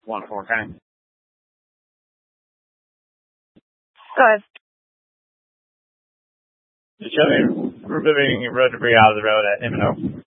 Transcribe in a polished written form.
Wonderful. Okay. Go ahead. Just show me removing road debris out of the road at M&O.